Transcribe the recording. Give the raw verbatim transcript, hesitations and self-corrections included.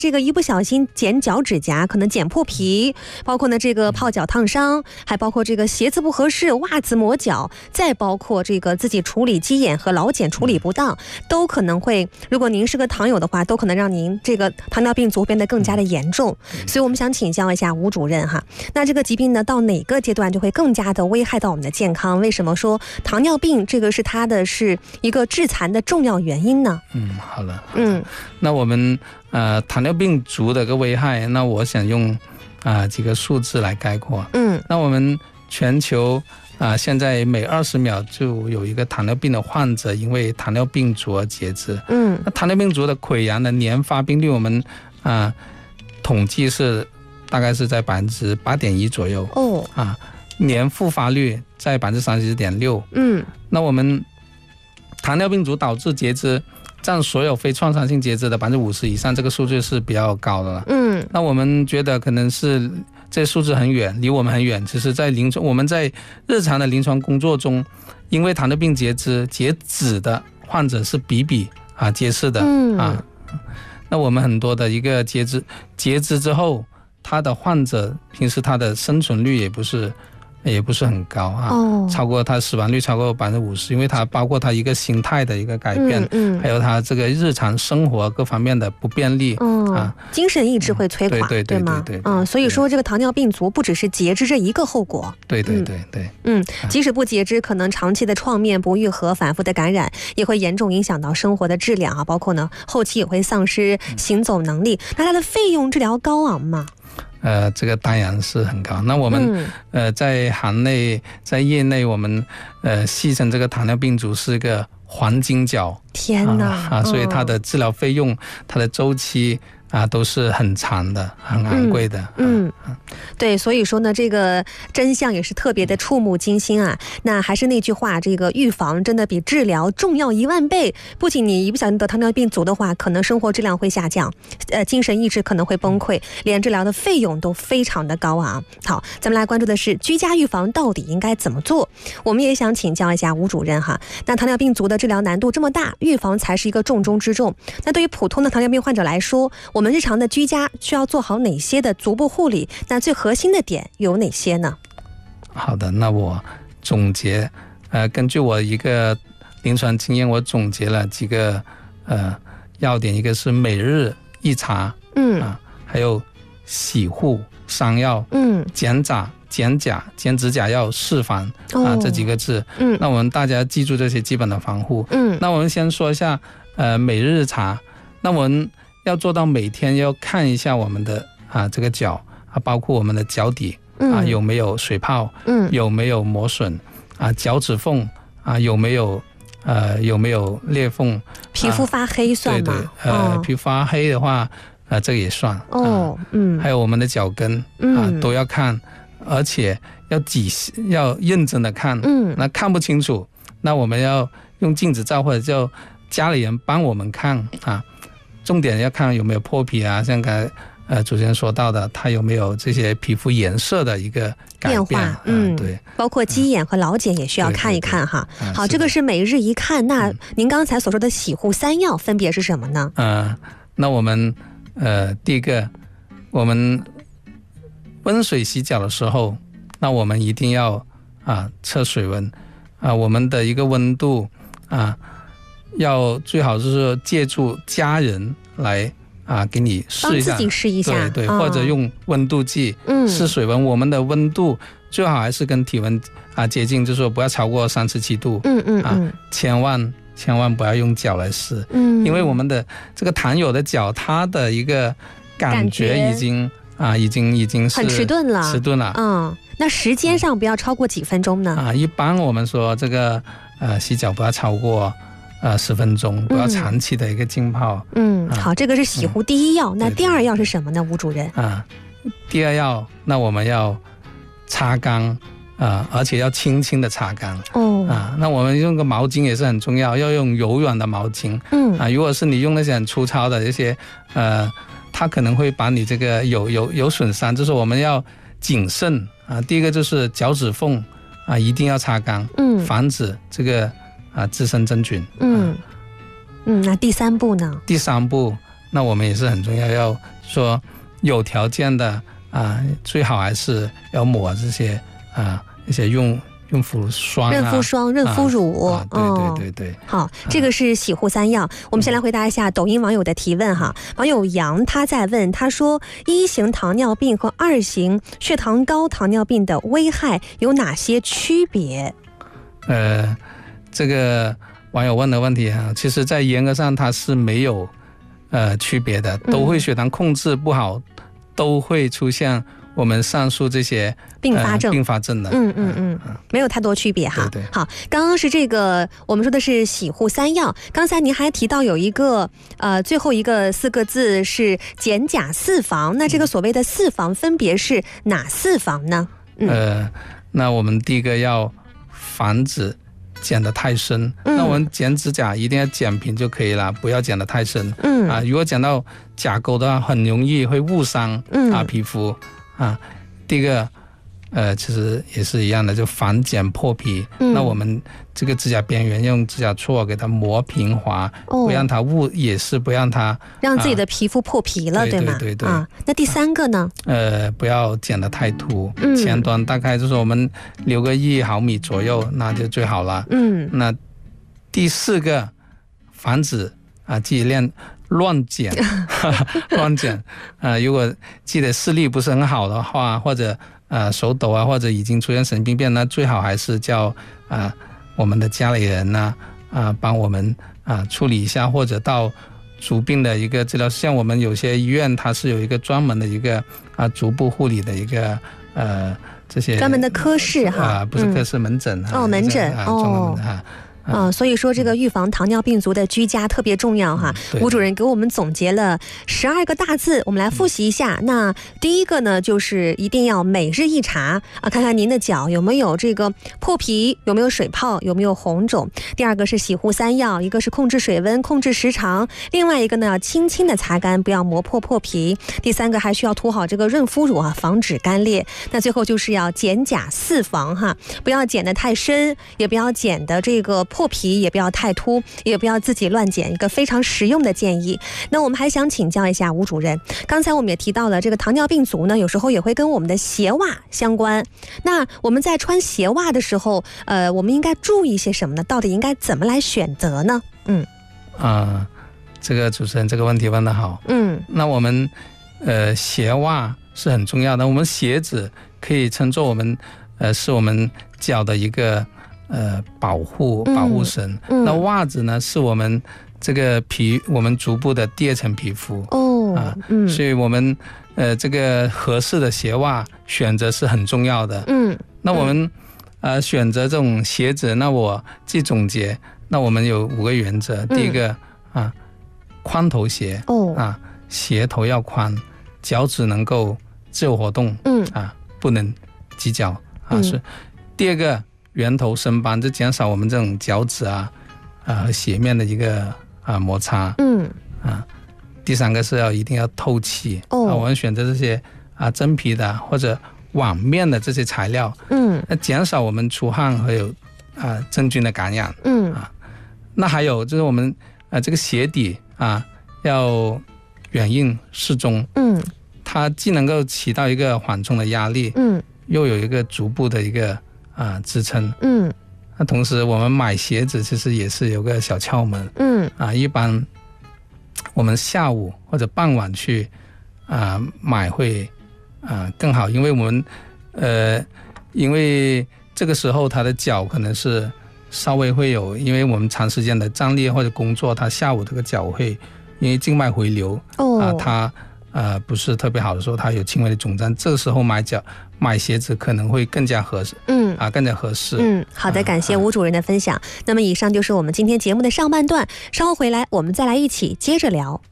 这个一不小心剪脚趾甲，可能剪破皮，包括呢这个泡脚烫伤，还包括这个鞋子不合适，袜子磨脚，再包括这个自己处理鸡眼和老茧处理不当，都可能会，如果您是个糖友的话，都可能让您这个糖尿病足变得更加的严重。所以我们想请教一下吴主任哈，那这个疾病呢到哪个阶段就会更加的危害到我们的健康？为什么说糖尿病这个是它的是一个致残的重要原因呢？ 嗯，好了， 嗯， 那我们呃糖尿病足的个危害，那我想用啊、呃、几个数字来概括。 嗯， 那我们全球啊、呃、现在每二十秒就有一个糖尿病的患者因为糖尿病足而截肢。 嗯， 那糖尿病足的溃疡的年发病率，我们啊、呃、统计是大概是在百分之八点一左右。 哦， 啊，年复发率在百分之三十点六。 嗯， 那我们糖尿病足导致截肢占所有非创伤性截肢的百分之五十以上，这个数据是比较高的了。 嗯， 那我们觉得可能是这数字很远，离我们很远。其实，在临床，我们在日常的临床工作中，因为糖尿病截肢截肢的患者是比比啊皆是的。 嗯啊。那我们很多的一个截肢截肢之后，他的患者平时他的生存率也不是。也不是很高啊， 哦， 超过他死亡率超过百分之五十，因为它包括他一个心态的一个改变， 嗯，嗯还有他这个日常生活各方面的不便利， 嗯、 啊， 精神意志会摧垮， 对对对吗？ 对对对嗯，所以说这个糖尿病足不只是截肢这一个后果， 对对对对， 嗯，即使不截肢，可能长期的创面不愈合、反复的感染，也会严重影响到生活的质量啊，包括呢后期也会丧失行走能力。那它的费用治疗高昂吗？ 呃，这个当然是很高。那我们、嗯、呃在行内在业内，我们呃戏称这个糖尿病足是一个黄金脚。 天哪！ 啊，啊所以它的治疗费用、哦、它的周期啊都是很长的、很昂贵的。 嗯，嗯对，所以说呢，这个真相也是特别的触目惊心啊。那还是那句话，这个预防真的比治疗重要一万倍。不仅你一不小心得糖尿病足的话，可能生活质量会下降，呃，精神意志可能会崩溃，连治疗的费用都非常的高昂。好，咱们来关注的是居家预防到底应该怎么做？我们也想请教一下吴主任哈。那糖尿病足的治疗难度这么大，预防才是一个重中之重。那对于普通的糖尿病患者来说，我们日常的居家需要做好哪些的足部护理？那最核心的点有哪些呢？ 好的，那我总结，呃，根据我一个临床经验，我总结了几个呃要点，一个是每日一擦， 嗯啊，还有洗护、伤药， 嗯， 剪甲、剪甲、剪指甲要释放、哦、啊，这几个字， 嗯， 那我们大家记住这些基本的防护， 嗯，那我们先说一下，呃，每日擦，那我们要做到每天要看一下我们的啊这个脚啊，包括我们的脚底。啊，有没有水泡？嗯，有没有磨损？啊，脚趾缝啊，有没有呃有没有裂缝？ 皮肤发黑算吗？ 对对，呃，哦、皮肤发黑的话，呃，这个也算。 哦，啊、嗯， 还有我们的脚跟啊、嗯，都要看，而且要仔细、要认真的看。嗯，那看不清楚，那我们要用镜子照，或者叫家里人帮我们看啊。重点要看有没有破皮啊，像刚才。呃，主持人说到的，它有没有这些皮肤颜色的一个改变？ 变化，嗯， 对， 包括鸡眼和老茧也需要看一看哈。 对对对好，这个是每日一看。那您刚才所说的洗护三要分别是什么呢？ 嗯、呃，那我们呃，第一个，我们温水洗脚的时候，那我们一定要啊测水温啊，我们的一个温度啊，要最好就是借助家人来。啊，给你试一下， 帮自己试一下， 对对、哦，或者用温度计试水温。我们的温度最好还是跟体温啊接近，就是说不要超过三十七度。 嗯嗯嗯， 啊，千万千万不要用脚来试，嗯，因为我们的这个糖友的脚，它的一个感觉已经啊，已经已经是很迟钝了， 迟钝了。 嗯，那时间上不要超过几分钟呢？ 啊，一般我们说这个呃洗脚不要超过。呃，十分钟，不要长期的一个浸泡。 嗯，啊、好，这个是洗护第一要、嗯。那第二要是什么呢，吴主任？ 啊，第二要，那我们要擦干啊，而且要轻轻的擦干。哦，啊，那我们用个毛巾也是很重要，要用柔软的毛巾。嗯，啊，如果是你用那些很粗糙的这些，呃，它可能会把你这个有有有损伤，就是我们要谨慎啊。第一个就是脚趾缝啊，一定要擦干，嗯，防止这个。啊，滋生真菌。 嗯嗯，那第三步呢？ 第三步那我们也是很重要，要说有条件的啊，最好还是要抹这些啊一些用润肤霜、 润肤霜、润肤乳。 啊啊、对对对对。 好，这个是洗护三要。我们先来回答一下抖音网友的提问哈。网友杨他在问，他说一型糖尿病和二型血糖高糖尿病的危害有哪些区别？ 呃，这个网友问的问题哈，其实在严格上它是没有呃区别的，都会血糖控制不好，嗯、都会出现我们上述这些并发症、 呃、并发症的。 嗯嗯嗯，没有太多区别哈。 对对。 好，刚刚是这个我们说的是洗护三要，刚才您还提到有一个呃最后一个四个字是减钾四防，那这个所谓的四防分别是哪四防呢？ 嗯、呃，那我们第一个要防止剪得太深，嗯、那我们剪指甲一定要剪平就可以了，不要剪得太深。嗯啊，如果剪到甲沟的话，很容易会误伤嗯啊皮肤啊。第一个，呃，其实也是一样的，就防剪破皮。嗯、那我们这个指甲边缘用指甲锉给它磨平滑，哦、不让它误，也是不让它让自己的皮肤破皮了，啊、对吗？ 对对对。 啊，那第三个呢？ 呃，不要剪得太凸，嗯、前端大概就是我们留个一毫米左右，那就最好了。嗯。那第四个，防止啊自己练乱剪，乱剪。啊、呃，如果自己的视力不是很好的话，或者呃手抖啊，或者已经出现神经病，那最好还是叫啊、呃、我们的家里人呢啊、呃、帮我们啊、呃、处理一下，或者到足病的一个治疗，像我们有些医院它是有一个专门的一个啊足部护理的一个呃这些专门的科室哈， 啊不是科室、嗯、门诊哦门诊啊哦啊。 啊、呃，所以说这个预防糖尿病足的居家特别重要哈。吴主任给我们总结了十二个大字，我们来复习一下。嗯、那第一个呢，就是一定要每日一查啊，看看您的脚有没有这个破皮，有没有水泡，有没有红肿。第二个是洗护三要，一个是控制水温、控制时长，另外一个呢要轻轻的擦干，不要磨破破皮。第三个还需要涂好这个润肤乳啊，防止干裂。那最后就是要减钾四防哈，不要剪得太深，也不要剪的这个破皮，也不要太凸，也不要自己乱剪，一个非常实用的建议。那我们还想请教一下吴主任，刚才我们也提到了这个糖尿病足呢，有时候也会跟我们的鞋袜相关。那我们在穿鞋袜的时候，呃，我们应该注意些什么呢？到底应该怎么来选择呢？嗯， 啊、呃，这个主持人这个问题问得好。嗯，那我们呃鞋袜是很重要的，我们鞋子可以称作我们呃是我们脚的一个。呃，保护保护绳、嗯嗯。那袜子呢，是我们这个皮，我们足部的第二层皮肤。哦，啊，嗯，所以我们呃这个合适的鞋袜选择是很重要的。嗯，那我们、嗯、呃选择这种鞋子，那我既总结，那我们有五个原则。第一个、嗯、啊，宽头鞋。哦，啊，鞋头要宽，脚趾能够自由活动。嗯，啊，不能挤脚啊、嗯。是。第二个。圆头深斑，就减少我们这种脚趾啊啊和鞋面的一个啊摩擦。嗯啊，第三个是要一定要透气。哦，啊、我们选择这些啊真皮的或者网面的这些材料。嗯，那减少我们出汗和有啊真菌的感染。嗯啊，那还有就是我们啊这个鞋底啊要软硬适中。嗯，它既能够起到一个缓冲的压力。嗯，又有一个足部的一个。啊，支撑。嗯，那同时我们买鞋子其实也是有个小窍门。嗯，啊，一般我们下午或者傍晚去啊买会啊更好，因为我们呃，因为这个时候他的脚可能是稍微会有，因为我们长时间的站立或者工作，他下午这个脚会因为静脉回流。哦，啊，他。呃，不是特别好的时候，它有轻微的肿胀，这个时候买脚买鞋子可能会更加合适，嗯啊，更加合适。嗯， 好的，感谢吴主任的分享。啊、那么以上就是我们今天节目的上半段，稍后回来我们再来一起接着聊。